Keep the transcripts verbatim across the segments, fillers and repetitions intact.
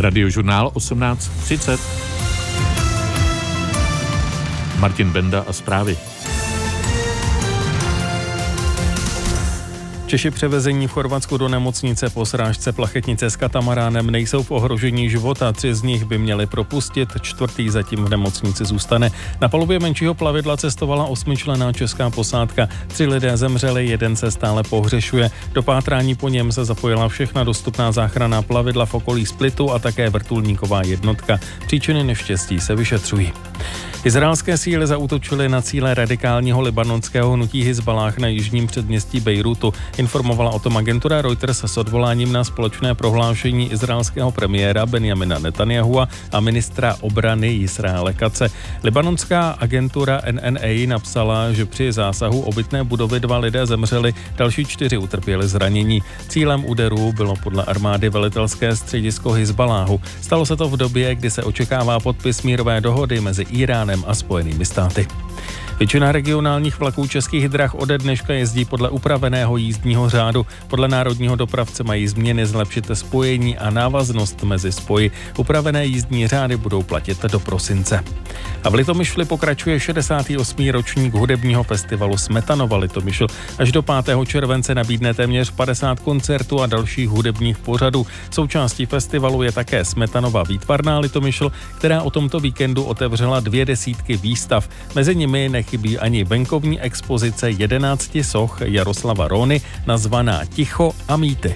Radiožurnál osmnáct třicet. Martin Benda a zprávy. Češi převezení v Chorvatsku do nemocnice po srážce plachetnice s katamaránem nejsou v ohrožení života. Tři z nich by měli propustit, čtvrtý zatím v nemocnici zůstane. Na palubě menšího plavidla cestovala osmičlenná česká posádka. Tři lidé zemřeli, jeden se stále pohřešuje. Do pátrání po něm se zapojila všechna dostupná záchranná plavidla v okolí Splitu a také vrtulníková jednotka. Příčiny neštěstí se vyšetřují. Izraelské síly zaútočily na cíle radikálního libanonského hnutí Hizballáh na jižním předměstí Bejrutu. Informovala o tom agentura Reuters s odvoláním na společné prohlášení izraelského premiéra Benjamina Netanyahua a ministra obrany Jisraele Katze. Libanonská agentura N N A napsala, že při zásahu obytné budovy dva lidé zemřeli, další čtyři utrpěli zranění. Cílem úderů bylo podle armády velitelské středisko Hizballáhu. Stalo se to v době, kdy se očekává podpis mírové dohody mezi Íránem a Spojenými státy. Většina regionálních vlaků Českých drah ode dneška jezdí podle upraveného jízdního řádu. Podle národního dopravce mají změny zlepšit spojení a návaznost mezi spoji. Upravené jízdní řády budou platit do prosince. A v Litomyšli pokračuje šedesátý osmý ročník hudebního festivalu Smetanova Litomyšl. Až do pátého července nabídne téměř padesát koncertů a dalších hudebních pořadů. Součástí festivalu je také Smetanova výtvarná Litomyšl, která o tomto víkendu otevřela dvě desítky výstav. Mezi nimi nechybí ani venkovní expozice jedenácti soch Jaroslava Róny nazvaná Ticho a mýty.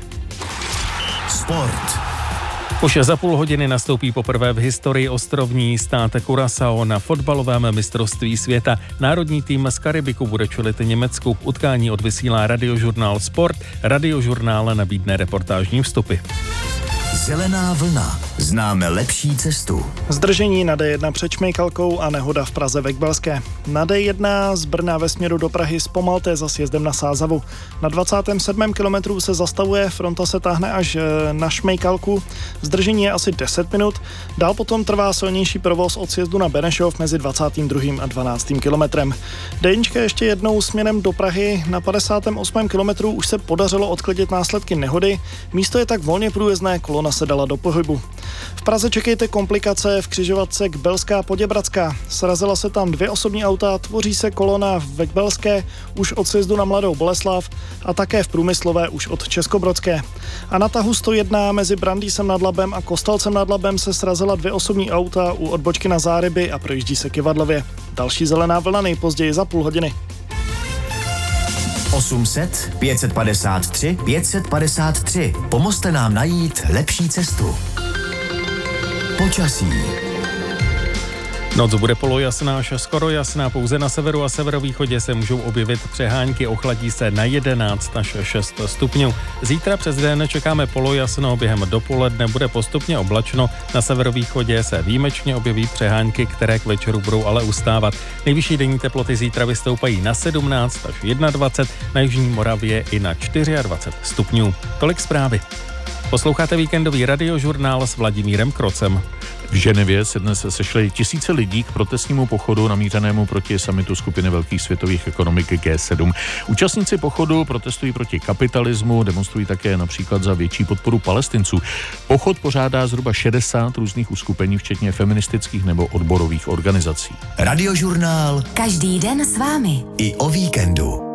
Sport. Po šest a půl hodiny nastoupí poprvé v historii ostrovní stát Curaçao na fotbalovém mistrovství světa. Národní tým z Karibiku bude čelit Německu. Utkání odvysílá Radiožurnál Sport. Radiožurnál nabídne reportážní vstupy. Zelená vlna. Známe lepší cestu. Zdržení na D jedna před Šmejkalkou a nehoda v Praze ve Kbelské. Na D jedna z Brna ve směru do Prahy zpomalte za sjezdem na Sázavu. Na dvacátém sedmém kilometru se zastavuje, fronta se táhne až na Šmejkalku. Zdržení je asi deset minut. Dál potom trvá silnější provoz od sjezdu na Benešov mezi dvacátým druhým a dvanáctým kilometrem. D jedna ještě jednou směrem do Prahy. Na padesátém osmém kilometru už se podařilo odklidit následky nehody. Místo je tak volně průjezdné, kolona se dala do pohybu. V Praze čekejte komplikace v křižovatce Kbelská Poděbradská. Srazila se tam dvě osobní auta, tvoří se kolona ve Kbelské už od sjezdu na Mladou Boleslav a také v Průmyslové už od Českobrodské. A na tahu sto jedna mezi Brandýsem nad Labem a Kostelcem nad Labem se srazila dvě osobní auta u odbočky na Záryby a projíždí se Kyvadlově. Další zelená vlna nejpozději za půl hodiny. osm set pět set padesát tři pět set padesát tři. Pomozte nám najít lepší cestu. Počasí. Noc bude polojasná až skoro jasná, pouze na severu a severovýchodě se můžou objevit přehánky, ochladí se na jedenáct až šest stupňů. Zítra přes den čekáme polojasno, během dopoledne bude postupně oblačno, na severovýchodě se výjimečně objeví přehánky, které k večeru budou ale ustávat. Nejvyšší denní teploty zítra vystoupají na sedmnáct až dvacet jedna, na jižní Moravě i na dvacet čtyři stupňů. Tolik zprávy. Posloucháte víkendový radiožurnál s Vladimírem Krocem. V Ženevě se dnes sešly tisíce lidí k protestnímu pochodu namířenému proti summitu skupiny velkých světových ekonomik G sedm. Účastníci pochodu protestují proti kapitalismu, demonstrují také například za větší podporu Palestinců. Pochod pořádá zhruba šedesát různých uskupení, včetně feministických nebo odborových organizací. Radiožurnál každý den s vámi. I o víkendu.